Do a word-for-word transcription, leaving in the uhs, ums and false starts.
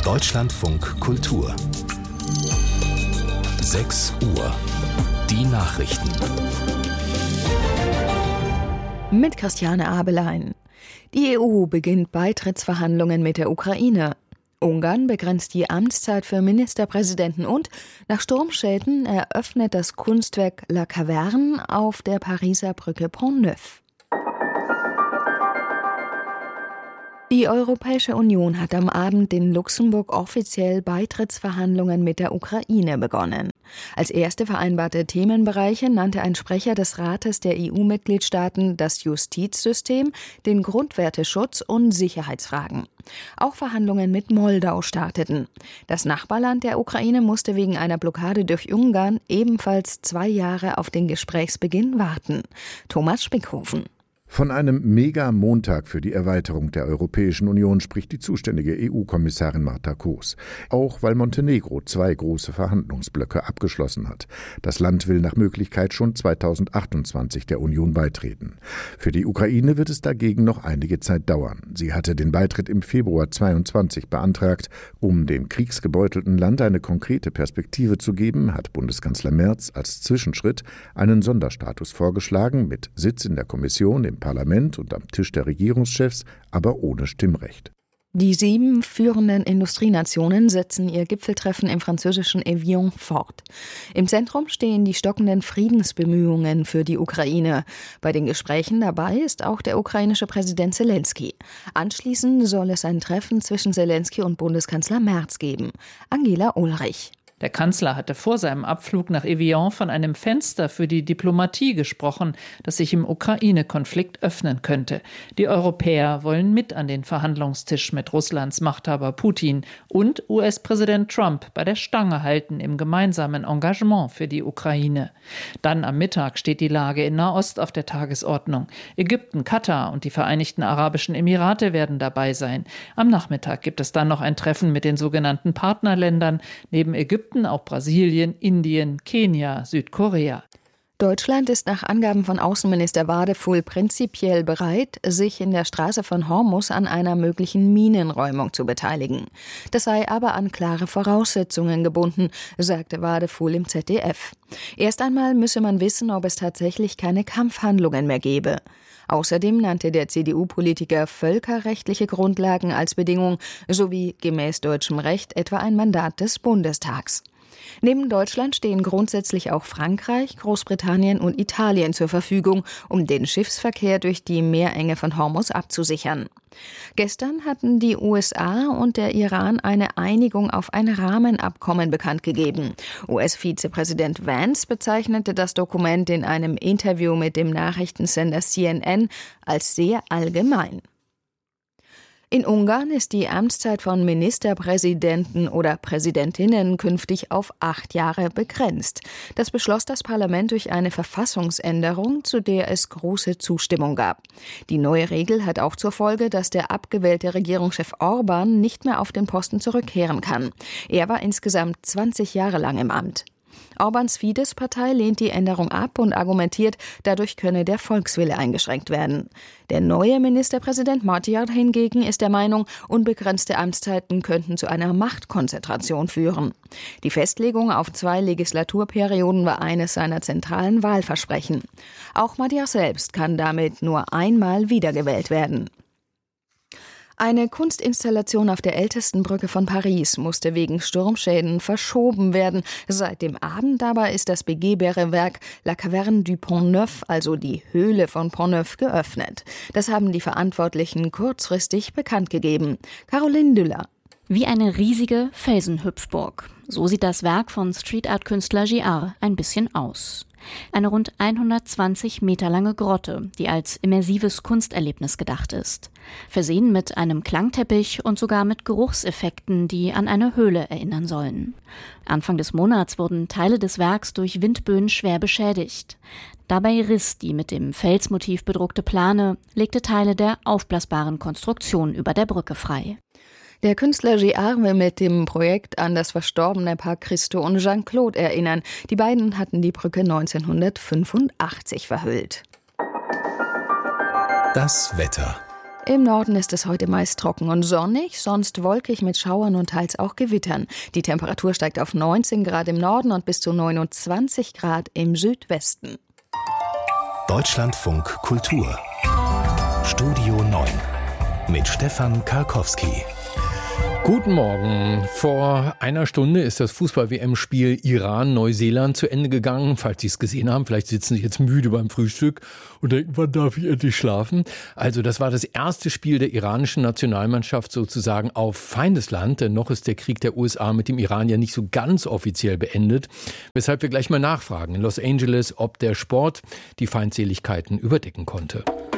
Deutschlandfunk Kultur. sechs Uhr. Die Nachrichten. Mit Christiane Abelein. Die E U beginnt Beitrittsverhandlungen mit der Ukraine. Ungarn begrenzt die Amtszeit für Ministerpräsidenten und nach Sturmschäden eröffnet das Kunstwerk La Caverne auf der Pariser Brücke Pont-Neuf. Die Europäische Union hat am Abend in Luxemburg offiziell Beitrittsverhandlungen mit der Ukraine begonnen. Als erste vereinbarte Themenbereiche nannte ein Sprecher des Rates der E U-Mitgliedstaaten das Justizsystem, den Grundwerteschutz und Sicherheitsfragen. Auch Verhandlungen mit Moldau starteten. Das Nachbarland der Ukraine musste wegen einer Blockade durch Ungarn ebenfalls zwei Jahre auf den Gesprächsbeginn warten. Thomas Spickhofen. Von einem Mega-Montag für die Erweiterung der Europäischen Union spricht die zuständige E U-Kommissarin Marta Koos. Auch weil Montenegro zwei große Verhandlungsblöcke abgeschlossen hat. Das Land will nach Möglichkeit schon zweitausendachtundzwanzig der Union beitreten. Für die Ukraine wird es dagegen noch einige Zeit dauern. Sie hatte den Beitritt im Februar zweiundzwanzig beantragt. Um dem kriegsgebeutelten Land eine konkrete Perspektive zu geben, hat Bundeskanzler Merz als Zwischenschritt einen Sonderstatus vorgeschlagen mit Sitz in der Kommission, im Parlament und am Tisch der Regierungschefs, aber ohne Stimmrecht. Die sieben führenden Industrienationen setzen ihr Gipfeltreffen im französischen Evian fort. Im Zentrum stehen die stockenden Friedensbemühungen für die Ukraine. Bei den Gesprächen dabei ist auch der ukrainische Präsident Selenskyj. Anschließend soll es ein Treffen zwischen Selenskyj und Bundeskanzler Merz geben. Angela Ulrich. Der Kanzler hatte vor seinem Abflug nach Evian von einem Fenster für die Diplomatie gesprochen, das sich im Ukraine-Konflikt öffnen könnte. Die Europäer wollen mit an den Verhandlungstisch mit Russlands Machthaber Putin und U S-Präsident Trump bei der Stange halten im gemeinsamen Engagement für die Ukraine. Dann am Mittag steht die Lage in Nahost auf der Tagesordnung. Ägypten, Katar und die Vereinigten Arabischen Emirate werden dabei sein. Am Nachmittag gibt es dann noch ein Treffen mit den sogenannten Partnerländern, neben Ägypten auch Brasilien, Indien, Kenia, Südkorea. Deutschland ist nach Angaben von Außenminister Wadefuhl prinzipiell bereit, sich in der Straße von Hormuz an einer möglichen Minenräumung zu beteiligen. Das sei aber an klare Voraussetzungen gebunden, sagte Wadefuhl im Z D F. Erst einmal müsse man wissen, ob es tatsächlich keine Kampfhandlungen mehr gebe. Außerdem nannte der C D U-Politiker völkerrechtliche Grundlagen als Bedingung sowie gemäß deutschem Recht etwa ein Mandat des Bundestags. Neben Deutschland stehen grundsätzlich auch Frankreich, Großbritannien und Italien zur Verfügung, um den Schiffsverkehr durch die Meerenge von Hormuz abzusichern. Gestern hatten die U S A und der Iran eine Einigung auf ein Rahmenabkommen bekannt gegeben. U S-Vizepräsident Vance bezeichnete das Dokument in einem Interview mit dem Nachrichtensender C N N als sehr allgemein. In Ungarn ist die Amtszeit von Ministerpräsidenten oder Präsidentinnen künftig auf acht Jahre begrenzt. Das beschloss das Parlament durch eine Verfassungsänderung, zu der es große Zustimmung gab. Die neue Regel hat auch zur Folge, dass der abgewählte Regierungschef Orbán nicht mehr auf den Posten zurückkehren kann. Er war insgesamt zwanzig Jahre lang im Amt. Orbáns Fidesz-Partei lehnt die Änderung ab und argumentiert, dadurch könne der Volkswille eingeschränkt werden. Der neue Ministerpräsident Magyar hingegen ist der Meinung, unbegrenzte Amtszeiten könnten zu einer Machtkonzentration führen. Die Festlegung auf zwei Legislaturperioden war eines seiner zentralen Wahlversprechen. Auch Magyar selbst kann damit nur einmal wiedergewählt werden. Eine Kunstinstallation auf der ältesten Brücke von Paris musste wegen Sturmschäden verschoben werden. Seit dem Abend aber ist das begehbare Werk La Caverne du Pont-Neuf, also die Höhle von Pont-Neuf, geöffnet. Das haben die Verantwortlichen kurzfristig bekannt gegeben. Caroline Düller. Wie eine riesige Felsenhüpfburg. So sieht das Werk von Street-Art-Künstler Giard ein bisschen aus. Eine rund hundertzwanzig Meter lange Grotte, die als immersives Kunsterlebnis gedacht ist. Versehen mit einem Klangteppich und sogar mit Geruchseffekten, die an eine Höhle erinnern sollen. Anfang des Monats wurden Teile des Werks durch Windböen schwer beschädigt. Dabei riss die mit dem Felsmotiv bedruckte Plane, legte Teile der aufblasbaren Konstruktion über der Brücke frei. Der Künstler Giard will mit dem Projekt an das verstorbene Paar Christo und Jean-Claude erinnern. Die beiden hatten die Brücke neunzehnhundertfünfundachtzig verhüllt. Das Wetter. Im Norden ist es heute meist trocken und sonnig, sonst wolkig mit Schauern und teils auch Gewittern. Die Temperatur steigt auf neunzehn Grad im Norden und bis zu neunundzwanzig Grad im Südwesten. Deutschlandfunk Kultur Studio neun mit Stefan Karkowski. Guten Morgen. Vor einer Stunde ist das Fußball-W M-Spiel Iran-Neuseeland zu Ende gegangen. Falls Sie es gesehen haben, vielleicht sitzen Sie jetzt müde beim Frühstück und denken, wann darf ich endlich schlafen? Also das war das erste Spiel der iranischen Nationalmannschaft sozusagen auf Feindesland. Denn noch ist der Krieg der U S A mit dem Iran ja nicht so ganz offiziell beendet. Weshalb wir gleich mal nachfragen in Los Angeles, ob der Sport die Feindseligkeiten überdecken konnte.